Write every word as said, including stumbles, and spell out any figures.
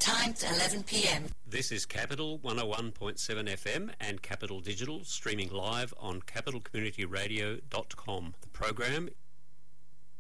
time eleven p m. This is Capital one oh one point seven F M and Capital Digital, streaming live on capital community radio dot com. The program